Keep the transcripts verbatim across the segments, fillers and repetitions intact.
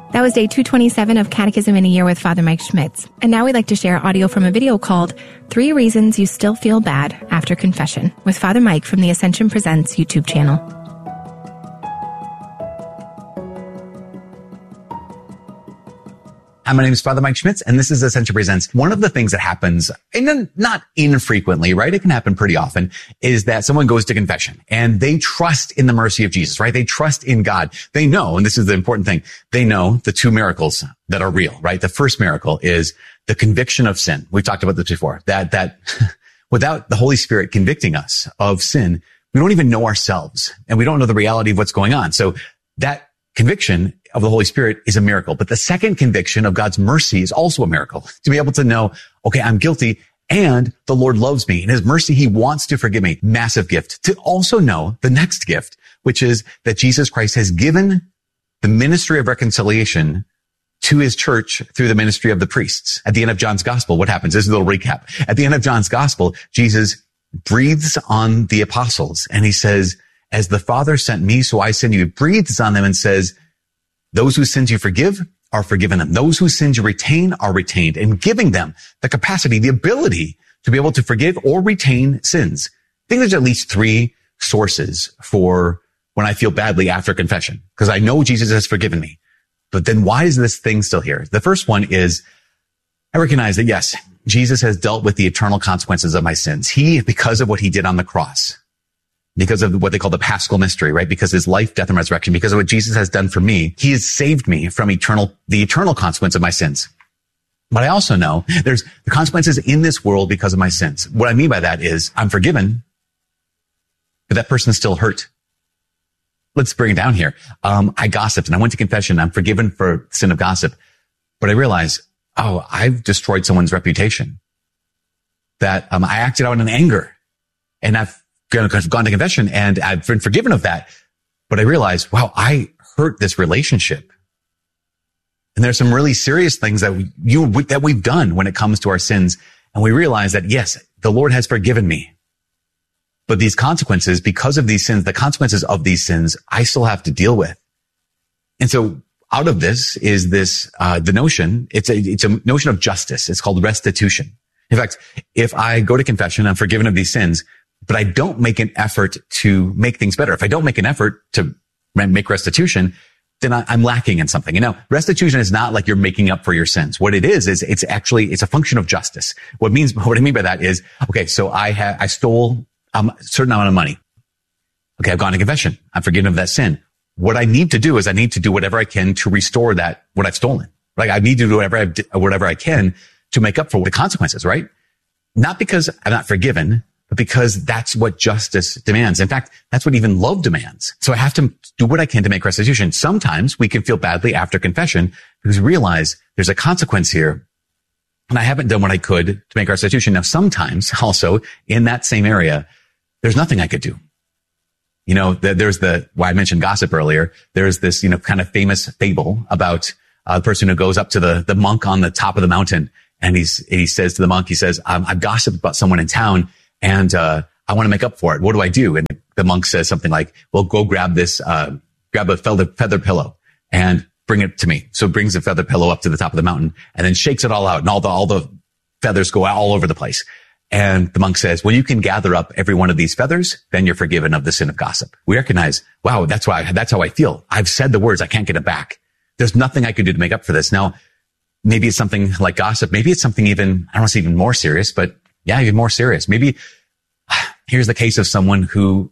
That was day two twenty-seven of Catechism in a Year with Father Mike Schmitz. And now we'd like to share audio from a video called Three Reasons You Still Feel Bad After Confession with Father Mike from the Ascension Presents YouTube channel. Hi, my name is Father Mike Schmitz, and this is Ascension Presents. One of the things that happens, and not infrequently, right? It can happen pretty often, is that someone goes to confession and they trust in the mercy of Jesus, right? They trust in God. They know, and this is the important thing, they know the two miracles that are real, right? The first miracle is the conviction of sin. We've talked about this before, that, that without the Holy Spirit convicting us of sin, we don't even know ourselves and we don't know the reality of what's going on. So that conviction of the Holy Spirit is a miracle. But the second conviction of God's mercy is also a miracle. To be able to know, okay, I'm guilty and the Lord loves me. In his mercy, he wants to forgive me. Massive gift. To also know the next gift, which is that Jesus Christ has given the ministry of reconciliation to his church through the ministry of the priests. At the end of John's gospel, what happens? This is a little recap. At the end of John's gospel, Jesus breathes on the apostles and he says, as the Father sent me, so I send you. He breathes on them and says, those whose sins you forgive are forgiven them. Those whose sins you retain are retained, and giving them the capacity, the ability to be able to forgive or retain sins. I think there's at least three sources for when I feel badly after confession, because I know Jesus has forgiven me. But then why is this thing still here? The first one is I recognize that, yes, Jesus has dealt with the eternal consequences of my sins. He, because of what he did on the cross, because of what they call the Paschal mystery, right? Because his life, death, and resurrection, because of what Jesus has done for me, he has saved me from eternal, the eternal consequence of my sins. But I also know there's the consequences in this world because of my sins. What I mean by that is I'm forgiven, but that person's still hurt. Let's bring it down here. Um, I gossiped and I went to confession. I'm forgiven for the sin of gossip, but I realize, oh, I've destroyed someone's reputation. That um, I acted out in anger, and I've I've gone to confession and I've been forgiven of that. But I realized, wow, I hurt this relationship. And there's some really serious things that we, you, that we've done when it comes to our sins. And we realize that, yes, the Lord has forgiven me. But these consequences, because of these sins, the consequences of these sins, I still have to deal with. And so out of this is this, uh, the notion, it's a, it's a notion of justice. It's called restitution. In fact, if I go to confession, I'm forgiven of these sins, but I don't make an effort to make things better. If I don't make an effort to make restitution, then I, I'm lacking in something. You know, restitution is not like you're making up for your sins. What it is, is it's actually, it's a function of justice. What means, what I mean by that is, okay, so I have, I stole um, a certain amount of money. Okay, I've gone to confession. I'm forgiven of that sin. What I need to do is I need to do whatever I can to restore that, what I've stolen. Like I need to do whatever I, whatever I can to make up for the consequences, right? Not because I'm not forgiven, but because that's what justice demands. In fact, that's what even love demands. So I have to do what I can to make restitution. Sometimes we can feel badly after confession because we realize there's a consequence here and I haven't done what I could to make restitution. Now, sometimes also in that same area, there's nothing I could do. You know, there's the, why I mentioned gossip earlier. There's this, you know, kind of famous fable about uh, the person who goes up to the, the monk on the top of the mountain. And he's, he says to the monk, he says, um, I've gossiped about someone in town. And, uh, I want to make up for it. What do I do? And the monk says something like, well, go grab this, uh, grab a feather, feather pillow and bring it to me. So brings a feather pillow up to the top of the mountain and then shakes it all out. And all the, all the feathers go all over the place. And the monk says, when you can gather up every one of these feathers, then you're forgiven of the sin of gossip. We recognize, wow, that's why, that's how I feel. I've said the words. I can't get it back. There's nothing I could do to make up for this. Now, maybe it's something like gossip. Maybe it's something even, I don't want to say even more serious, but yeah, even more serious. Maybe here's the case of someone who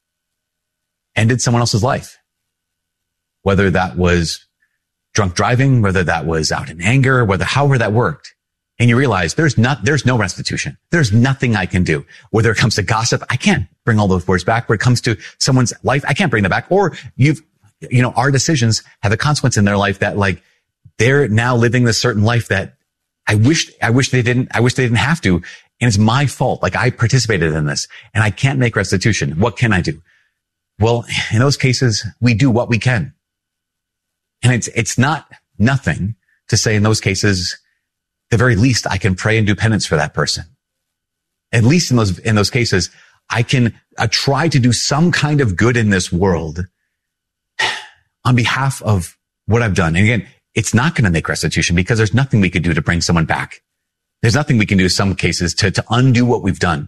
ended someone else's life. Whether that was drunk driving, whether that was out in anger, whether, however that worked. And you realize there's not, there's no restitution. There's nothing I can do. Whether it comes to gossip, I can't bring all those words back. When it comes to someone's life, I can't bring them back. Or you've, you know, our decisions have a consequence in their life that like they're now living this certain life that I wish, I wish they didn't, I wish they didn't have to. And it's my fault. Like I participated in this and I can't make restitution. What can I do? Well, in those cases, we do what we can. And it's, it's not nothing to say in those cases, the very least I can pray and do penance for that person. At least in those, in those cases, I can uh, try to do some kind of good in this world on behalf of what I've done. And again, it's not going to make restitution because there's nothing we could do to bring someone back. There's nothing we can do in some cases to, to undo what we've done.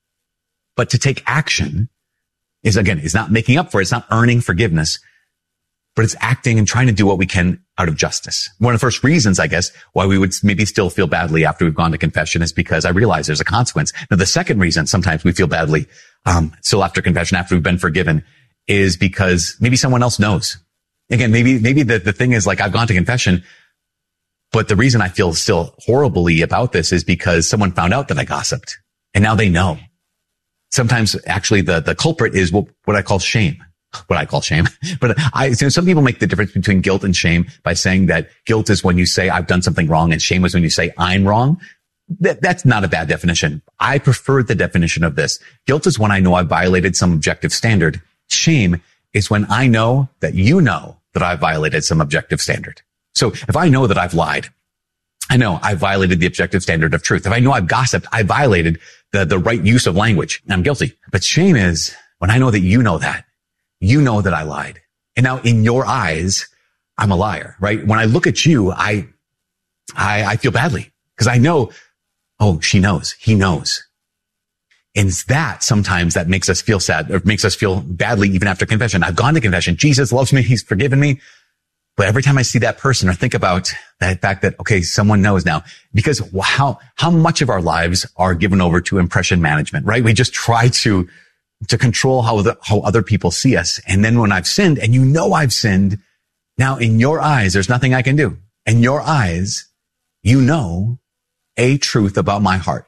But to take action is, again, is not making up for it. It's not earning forgiveness, but it's acting and trying to do what we can out of justice. One of the first reasons, I guess, why we would maybe still feel badly after we've gone to confession is because I realize there's a consequence. Now, the second reason sometimes we feel badly, um, still after confession, after we've been forgiven, is because maybe someone else knows. Again, maybe, maybe the, the thing is like, I've gone to confession, but the reason I feel still horribly about this is because someone found out that I gossiped and now they know. Sometimes actually the, the culprit is what, what I call shame, what I call shame. But I, so some people make the difference between guilt and shame by saying that guilt is when you say I've done something wrong and shame is when you say I'm wrong. That, that's not a bad definition. I prefer the definition of this. Guilt is when I know I violated some objective standard. Shame is when I know that you know that I violated some objective standard. So if I know that I've lied, I know I violated the objective standard of truth. If I know I've gossiped, I violated the, the right use of language. I'm guilty. But shame is when I know that you know that, you know that I lied. And now in your eyes, I'm a liar, right? When I look at you, I, I, I feel badly because I know, oh, she knows, he knows. And it's that sometimes that makes us feel sad or makes us feel badly even after confession. I've gone to confession. Jesus loves me. He's forgiven me. But every time I see that person or think about that fact that, okay, someone knows now, because how, how much of our lives are given over to impression management, right? We just try to, to control how the, how other people see us. And then when I've sinned and you know I've sinned, now in your eyes, there's nothing I can do. In your eyes, you know a truth about my heart.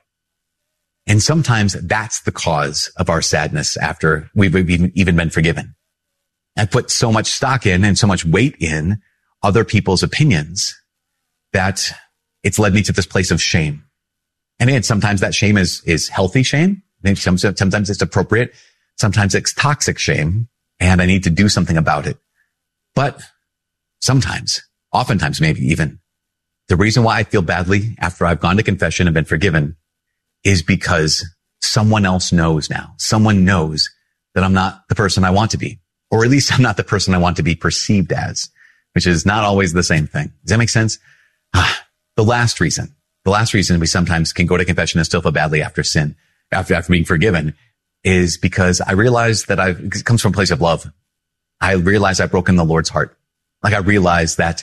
And sometimes that's the cause of our sadness after we've even been forgiven. I put so much stock in and so much weight in other people's opinions that it's led me to this place of shame. And again, sometimes that shame is, is healthy shame. Sometimes it's appropriate. Sometimes it's toxic shame and I need to do something about it. But sometimes, oftentimes maybe even, the reason why I feel badly after I've gone to confession and been forgiven is because someone else knows now. Someone knows that I'm not the person I want to be, or at least I'm not the person I want to be perceived as, which is not always the same thing. Does that make sense? Ah, the last reason, the last reason we sometimes can go to confession and still feel badly after sin, after, after being forgiven is because I realize that I've, it comes from a place of love. I realize I've broken the Lord's heart. Like I realize that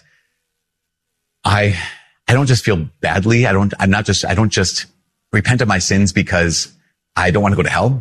I, I don't just feel badly. I don't, I'm not just, I don't just repent of my sins because I don't want to go to hell.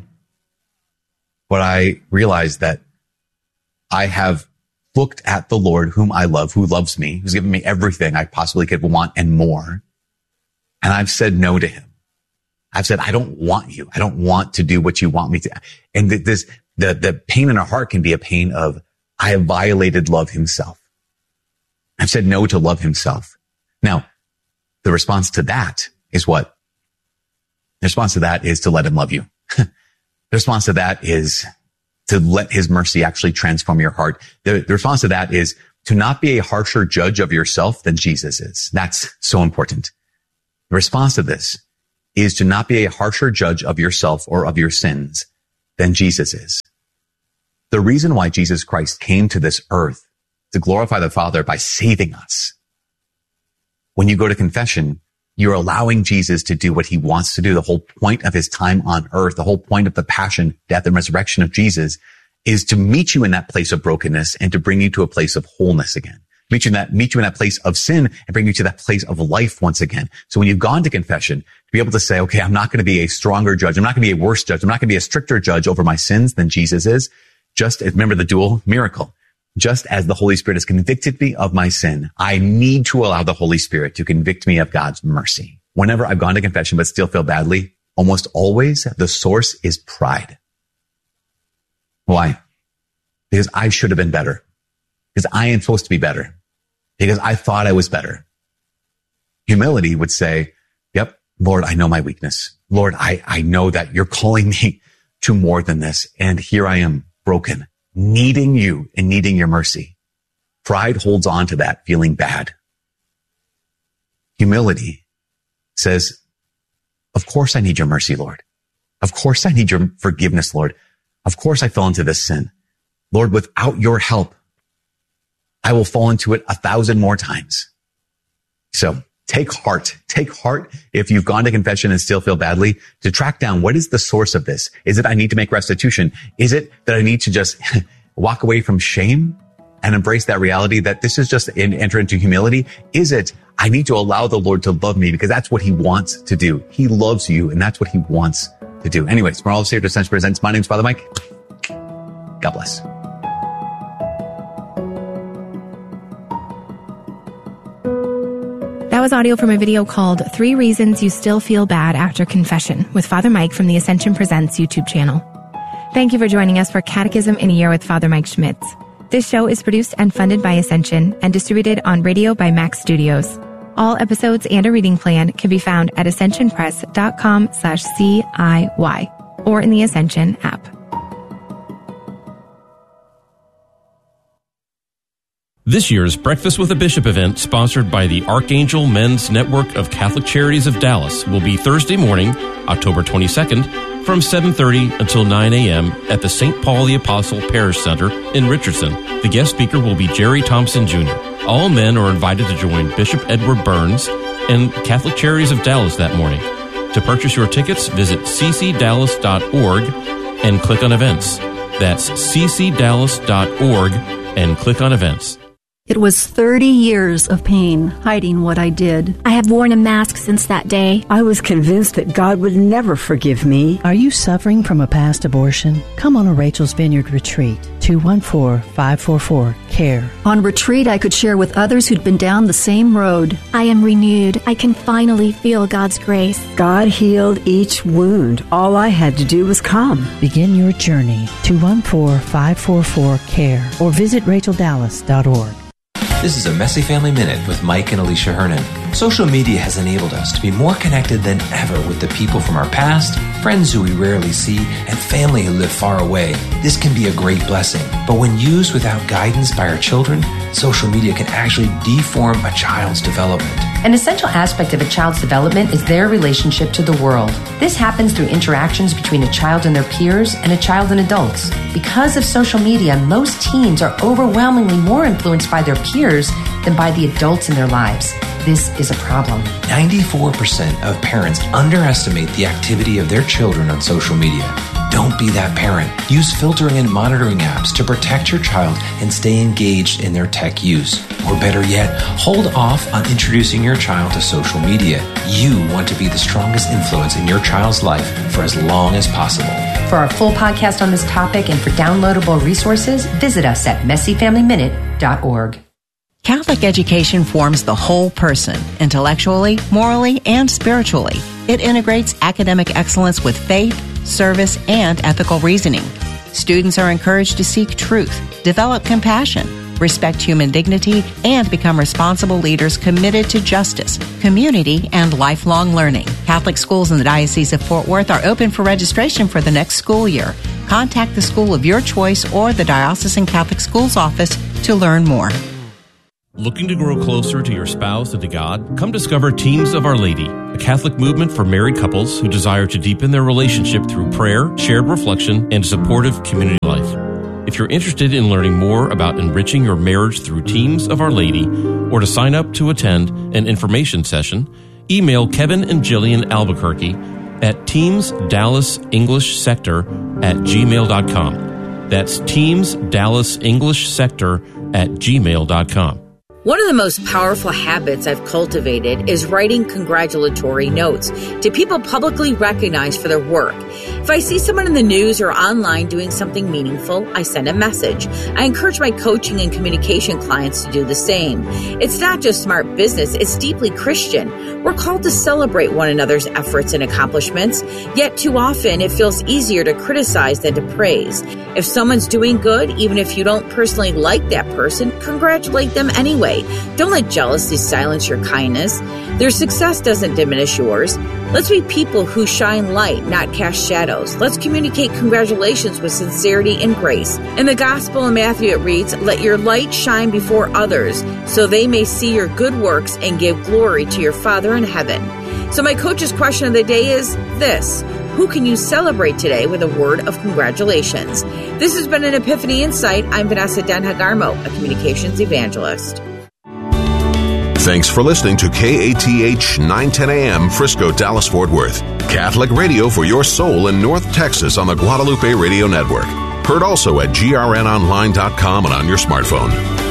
But I realize that I have looked at the Lord whom I love, who loves me, who's given me everything I possibly could want and more. And I've said no to him. I've said, I don't want you. I don't want to do what you want me to. And this, the, the pain in our heart can be a pain of, I have violated love himself. I've said no to love himself. Now, the response to that is what? The response to that is to let him love you. The response to that is to let his mercy actually transform your heart. The, the response to that is to not be a harsher judge of yourself than Jesus is. That's so important. The response to this is to not be a harsher judge of yourself or of your sins than Jesus is. The reason why Jesus Christ came to this earth to glorify the Father by saving us. When you go to confession, you're allowing Jesus to do what he wants to do. The whole point of his time on earth, the whole point of the passion, death, and resurrection of Jesus is to meet you in that place of brokenness and to bring you to a place of wholeness again. Meet you in that, meet you in that place of sin and bring you to that place of life once again. So when you've gone to confession, to be able to say, okay, I'm not going to be a stronger judge. I'm not going to be a worse judge. I'm not going to be a stricter judge over my sins than Jesus is. Just remember the dual miracle. Just as the Holy Spirit has convicted me of my sin, I need to allow the Holy Spirit to convict me of God's mercy. Whenever I've gone to confession but still feel badly, almost always the source is pride. Why? Because I should have been better. Because I am supposed to be better. Because I thought I was better. Humility would say, yep, Lord, I know my weakness. Lord, I, I know that you're calling me to more than this. And here I am broken, needing you and needing your mercy. Pride holds on to that feeling bad. Humility says, of course I need your mercy, Lord. Of course I need your forgiveness, Lord. Of course I fell into this sin. Lord, without your help, I will fall into it a thousand more times. So take heart, take heart if you've gone to confession and still feel badly, to track down what is the source of this. Is it I need to make restitution? Is it that I need to just walk away from shame and embrace that reality that this is just an enter into humility? Is it I need to allow the Lord to love me because that's what he wants to do. He loves you and that's what he wants to do. Anyways, from all of us here to Ascension Presents, my name's Father Mike. God bless. That was audio from a video called Three Reasons You Still Feel Bad After Confession with Father Mike from the Ascension Presents YouTube channel. Thank you for joining us for Catechism in a Year with Father Mike Schmitz. This show is produced and funded by Ascension and distributed on radio by Max Studios. All episodes and a reading plan can be found at ascensionpress.com slash CIY or in the Ascension app. This year's Breakfast with a Bishop event, sponsored by the Archangel Men's Network of Catholic Charities of Dallas, will be Thursday morning, October twenty-second, from seven thirty until nine a.m. at the Saint Paul the Apostle Parish Center in Richardson. The guest speaker will be Jerry Thompson Junior All men are invited to join Bishop Edward Burns and Catholic Charities of Dallas that morning. To purchase your tickets, visit c c dallas dot org and click on events. That's c c dallas dot org and click on events. It was thirty years of pain hiding what I did. I have worn a mask since that day. I was convinced that God would never forgive me. Are you suffering from a past abortion? Come on a Rachel's Vineyard retreat. two one four, five four four, C A R E. On retreat, I could share with others who'd been down the same road. I am renewed. I can finally feel God's grace. God healed each wound. All I had to do was come. Begin your journey. two one four, five four four, C A R E or visit rachel dallas dot org. This is a Messy Family Minute with Mike and Alicia Hernan. Social media has enabled us to be more connected than ever with the people from our past, friends who we rarely see, and family who live far away. This can be a great blessing, but when used without guidance by our children, social media can actually deform a child's development. An essential aspect of a child's development is their relationship to the world. This happens through interactions between a child and their peers and a child and adults. Because of social media, most teens are overwhelmingly more influenced by their peers than by the adults in their lives. This is a problem. ninety-four percent of parents underestimate the activity of their children on social media. Don't be that parent. Use filtering and monitoring apps to protect your child and stay engaged in their tech use. Or better yet, hold off on introducing your child to social media. You want to be the strongest influence in your child's life for as long as possible. For our full podcast on this topic and for downloadable resources, visit us at messy family minute dot org. Catholic education forms the whole person, intellectually, morally, and spiritually. It integrates academic excellence with faith, service, and ethical reasoning. Students are encouraged to seek truth, develop compassion, respect human dignity, and become responsible leaders committed to justice, community, and lifelong learning. Catholic schools in the Diocese of Fort Worth are open for registration for the next school year. Contact the school of your choice or the Diocesan Catholic Schools Office to learn more. Looking to grow closer to your spouse and to God? Come discover Teams of Our Lady, a Catholic movement for married couples who desire to deepen their relationship through prayer, shared reflection, and supportive community life. If you're interested in learning more about enriching your marriage through Teams of Our Lady, or to sign up to attend an information session, email Kevin and Jillian Albuquerque at teams dallas english sector at gmail dot com. That's teams dallas english sector at gmail dot com. One of the most powerful habits I've cultivated is writing congratulatory notes to people publicly recognized for their work. If I see someone in the news or online doing something meaningful, I send a message. I encourage my coaching and communication clients to do the same. It's not just smart business, it's deeply Christian. We're called to celebrate one another's efforts and accomplishments, yet too often it feels easier to criticize than to praise. If someone's doing good, even if you don't personally like that person, congratulate them anyway. Don't let jealousy silence your kindness. Their success doesn't diminish yours. Let's be people who shine light, not cast shadows. Let's communicate congratulations with sincerity and grace. In the Gospel in Matthew it reads, "Let your light shine before others, so they may see your good works and give glory to your Father in heaven." So my coach's question of the day is this: Who can you celebrate today with a word of congratulations? This has been an Epiphany Insight. I'm Vanessa Den-Hagarmo, a communications evangelist. Thanks for listening to K A T H nine ten A M Frisco, Dallas, Fort Worth. Catholic radio for your soul in North Texas on the Guadalupe Radio Network. Heard also at G R N online dot com and on your smartphone.